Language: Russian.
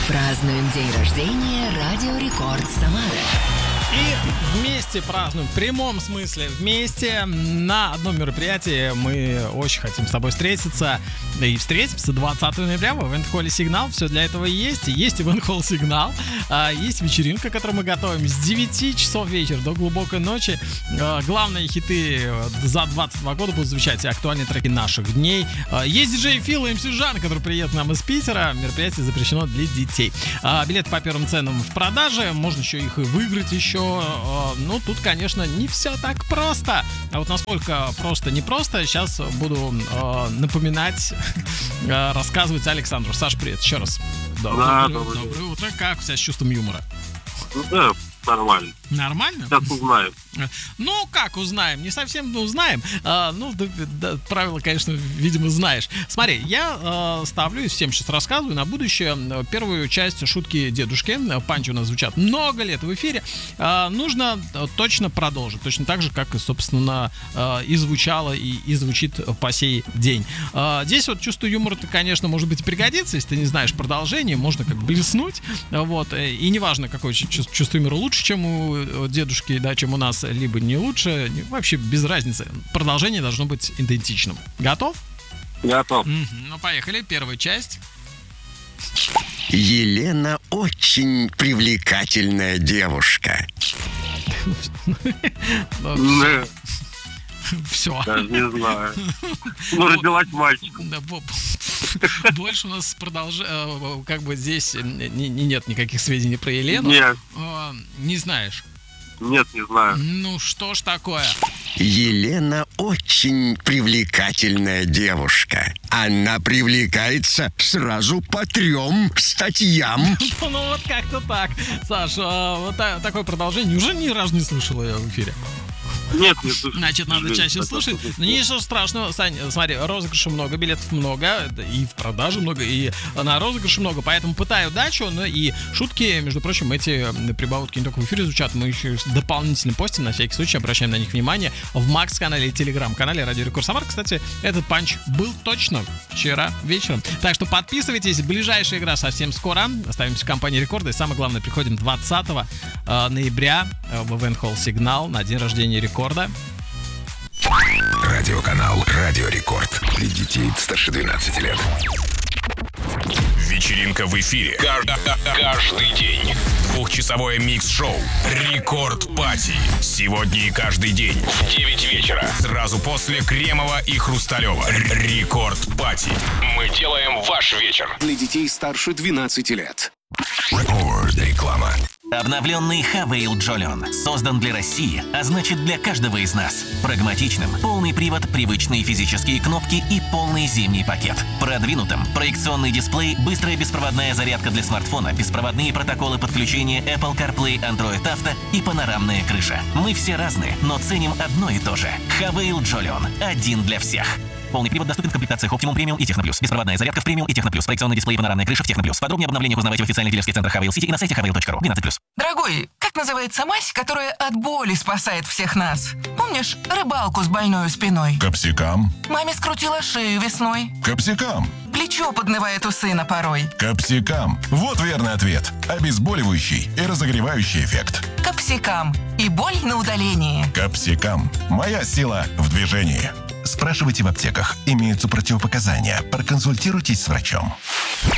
Празднуем день рождения Радио Рекорд Самара. И вместе празднуем, в прямом смысле вместе. На одном мероприятии мы очень хотим с тобой встретиться. И встретимся 20 ноября в ивент-холле «Сигнал». Все для этого есть. Есть ивент-холл «Сигнал». Есть вечеринка, которую мы готовим с 9 часов вечера до глубокой ночи. Главные хиты за 22 года будут звучать, и актуальные треки наших дней. Есть диджей Фил и МС Жан, который приедет к нам из Питера. Мероприятие запрещено для детей. Билеты по первым ценам в продаже. Можно еще их и выиграть еще. Ну, тут, конечно, не все так просто. А вот насколько просто-непросто, сейчас буду напоминать, рассказывать Александру. Саш, привет еще раз. Доброе утро. Как у тебя с чувством юмора? Да, нормально. Нормально? Сейчас узнаем. Ну, как узнаем? Не совсем узнаем. Правила, конечно, видимо, знаешь. Смотри, я ставлю, и всем сейчас рассказываю на будущее, первую часть шутки дедушки. Панчи у нас звучат много лет в эфире. Нужно точно продолжить. Точно так же, как и, собственно, и звучало, и звучит по сей день. Здесь вот чувство юмора-то, конечно, может быть, и пригодится, если ты не знаешь продолжение. Можно как блеснуть. Вот. И неважно, какое чувство юмора лучше, чем у дедушки, да, чем у нас, либо не лучше, вообще без разницы. Продолжение должно быть идентичным. Готов? Готов. Ну, поехали. Первая часть. Елена очень привлекательная девушка. Все. Даже не знаю. Ну, родилась мальчиком. Больше у нас как бы здесь нет никаких сведений про Елену. Нет. Не знаешь? Нет, не знаю. Ну, что ж такое? Елена очень привлекательная девушка. Она привлекается сразу по 3 статьям. Ну, вот как-то так. Саш, вот такое продолжение уже ни разу не слышала я в эфире. Нет, не слышу. Значит, надо чаще слушать. Но ничего страшного, Сань, смотри, розыгрыша много, билетов много, и в продаже много, и на розыгрыше много, поэтому пытай удачу. Ну и шутки, между прочим, эти прибаутки не только в эфире звучат, мы еще дополнительно постим, на всякий случай, обращаем на них внимание в Макс-канале и Телеграм-канале Радио Рекорд Самара. Кстати, этот панч был точно вчера вечером. Так что подписывайтесь, ближайшая игра совсем скоро. Оставимся в компании Рекорда, и самое главное, приходим 20 ноября в ивент-холл «Сигнал» на день рождения Рекорда. Радиоканал «Радио Рекорд». Для детей старше 12 лет. Вечеринка в эфире. Каждый день. Двухчасовое микс-шоу «Рекорд Пати». Сегодня и каждый день в 9 вечера. Сразу после Кремова и Хрусталева. Рекорд Пати. Мы делаем ваш вечер. Для детей старше 12 лет. Реклама. Обновленный Хавейл Джолион создан для России, а значит для каждого из нас. Прагматичным, полный привод, привычные физические кнопки и полный зимний пакет. Продвинутым проекционный дисплей, быстрая беспроводная зарядка для смартфона, беспроводные протоколы подключения Apple CarPlay, Android Auto и панорамная крыша. Мы все разные, но ценим одно и то же. Хавейл Джолион. Один для всех. Полный привод доступен в комплектациях Optimum Premium и Техно+. Беспроводная зарядка в Premium и Техно+. Проекционный дисплей и панорамная крыша в Техно+. Подробнее об обновлениях узнавайте в официальных дилерских центрах Хавейл Сити и на сайте haveil.ru. 12+. Дорогой, как называется мазь, которая от боли спасает всех нас? Помнишь рыбалку с больной спиной? Капсикам. Маме скрутила шею весной. Капсикам. Плечо поднывает у сына порой. Капсикам. Вот верный ответ. Обезболивающий и разогревающий эффект. Капсикам. И боль на удалении. Капсикам. Моя сила в движении. Спрашивайте в аптеках. Имеются противопоказания. Проконсультируйтесь с врачом.